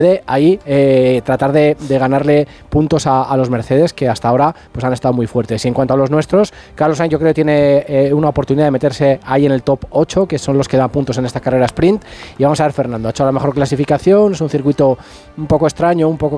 de ahí tratar de ganarle puntos a los Mercedes, que hasta ahora pues han estado muy fuertes. Y en cuanto a los nuestros, Carlos Sainz yo creo que tiene una oportunidad de meterse ahí en el top 8, que son los que dan puntos en esta carrera sprint. Y vamos a ver, Fernando ha hecho la mejor clasificación, es un circuito un poco extraño, un poco